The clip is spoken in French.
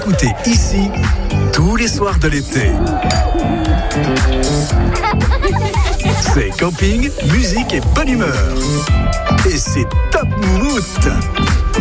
écouter ici tous les soirs de l'été. C'est camping, musique et bonne humeur. Et c'est top moumoute.